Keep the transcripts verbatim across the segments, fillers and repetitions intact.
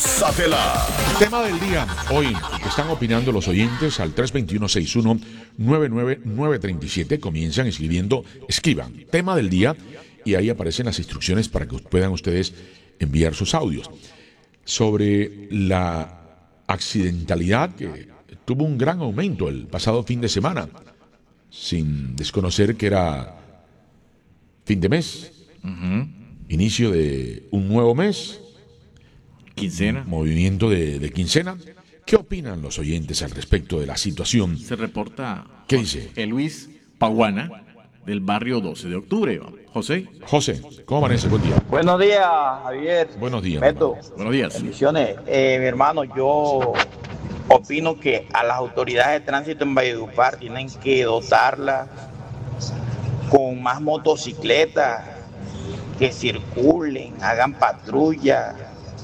Gózatela. Tema del día. Hoy están opinando los oyentes al tres dos uno, seis uno nueve nueve nueve tres siete. Comienzan escribiendo, escriban tema del día y ahí aparecen las instrucciones para que puedan ustedes enviar sus audios. Sobre la accidentalidad que tuvo un gran aumento el pasado fin de semana, sin desconocer que era fin de mes, uh-huh. inicio de un nuevo mes, quincena, movimiento de, de quincena. ¿Qué opinan los oyentes al respecto de la situación? Se reporta ¿Qué dice? El Luis Paguana, del barrio doce de octubre. José. José, ¿cómo amanece? Buen día. Buenos días, Javier. Buenos días. Beto. Buenos días. Bendiciones. Eh, mi hermano, yo opino que a las autoridades de tránsito en Valledupar tienen que dotarlas con más motocicletas, que circulen, hagan patrulla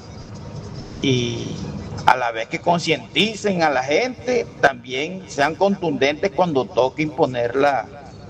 y a la vez que concienticen a la gente, también sean contundentes cuando toque imponer la,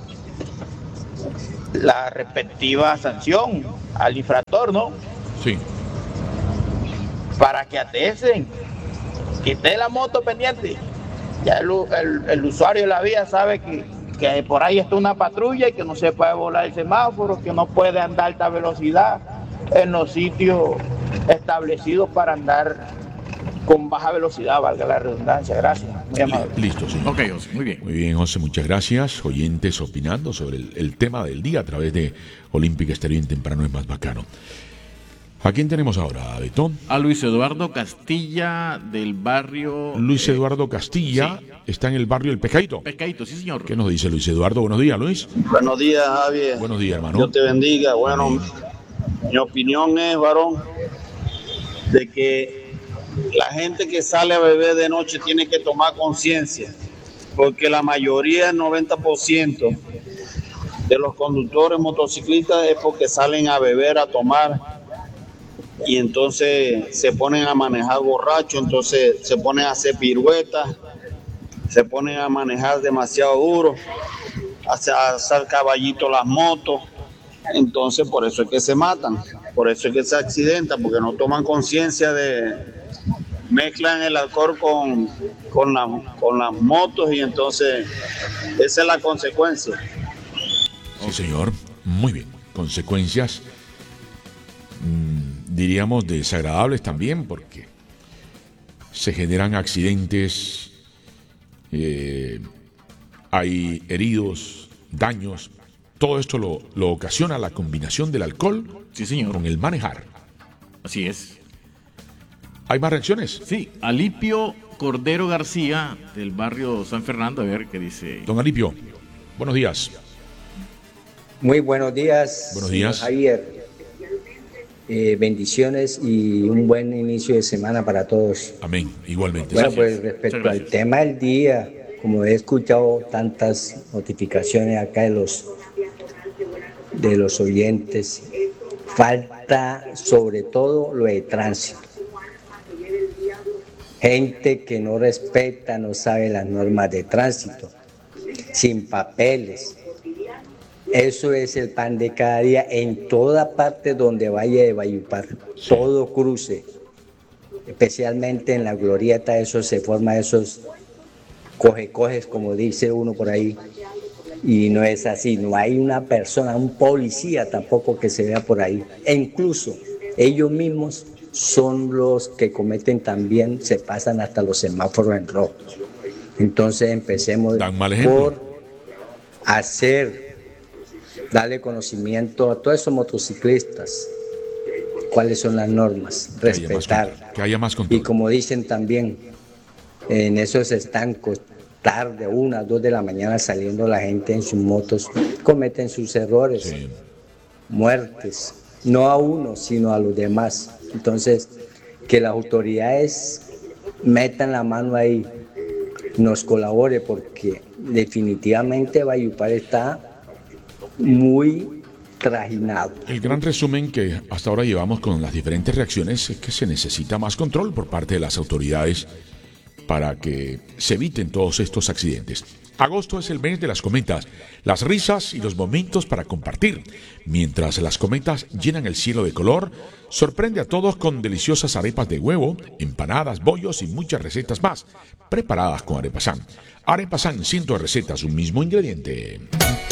la respectiva sanción al infractor, ¿no? Sí. Para que atesen, que esté la moto pendiente. Ya el, el, el usuario de la vía sabe que, que por ahí está una patrulla y que no se puede volar el semáforo, que no puede andar a alta velocidad en los sitios establecidos para andar con baja velocidad, valga la redundancia. Gracias. Muy amable. Listo, señor. Ok, José, muy bien. Muy bien, José, muchas gracias. Oyentes opinando sobre el, el tema del día a través de Olímpica Estéreo en Temprano es Más Bacano. ¿A quién tenemos ahora, Beto? A Luis Eduardo Castilla, del barrio... Luis Eduardo Castilla, sí. Está en el barrio El Pescadito. Pescadito, sí, señor. ¿Qué nos dice Luis Eduardo? Buenos días, Luis. Buenos días, Javier. Buenos días, hermano. Dios te bendiga. Bueno, mi, mi opinión es, varón, de que la gente que sale a beber de noche tiene que tomar conciencia, porque la mayoría, el noventa por ciento de los conductores motociclistas es porque salen a beber, a tomar, y entonces se ponen a manejar borracho, entonces se ponen a hacer piruetas, se ponen a manejar demasiado duro, a hacer caballito las motos, entonces por eso es que se matan, por eso es que se accidentan, porque no toman conciencia de... mezclan el alcohol con, con, la, con las motos y entonces esa es la consecuencia. Sí, señor. Muy bien. Consecuencias, mmm, diríamos, desagradables también, porque se generan accidentes, eh, hay heridos, daños. Todo esto lo, lo ocasiona la combinación del alcohol, sí, señor, con el manejar. Así es. ¿Hay más reacciones? Sí, Alipio Cordero García, del barrio San Fernando, a ver qué dice. Don Alipio, buenos días. Muy buenos días. Buenos días. Javier. Eh, bendiciones y un buen inicio de semana para todos. Amén, igualmente. Bueno, pues respecto al tema del día, como he escuchado tantas notificaciones acá de los, de los oyentes, falta sobre todo lo de tránsito. Gente que no respeta, no sabe las normas de tránsito, sin papeles. Eso es el pan de cada día en toda parte donde vaya de Valledupar, todo cruce, especialmente en la glorieta, eso se forma esos coge-coges, como dice uno por ahí, y no es así, no hay una persona, un policía tampoco que se vea por ahí, e incluso ellos mismos son los que cometen también, se pasan hasta los semáforos en rojo. Entonces empecemos por hacer, darle conocimiento a todos esos motociclistas, cuáles son las normas, que respetar. Haya más, que haya más control. Y como dicen también, en esos estancos, tarde, una, dos de la mañana saliendo la gente en sus motos, cometen sus errores, sí. Muertes, no a uno, sino a los demás. Entonces, que las autoridades metan la mano ahí, nos colabore, porque definitivamente Valledupar está muy trajinado. El gran resumen que hasta ahora llevamos con las diferentes reacciones es que se necesita más control por parte de las autoridades para que se eviten todos estos accidentes. Agosto es el mes de las cometas, las risas y los momentos para compartir. Mientras las cometas llenan el cielo de color, sorprende a todos con deliciosas arepas de huevo, empanadas, bollos y muchas recetas más, preparadas con Arepasan. Arepasan, cientos de recetas, un mismo ingrediente.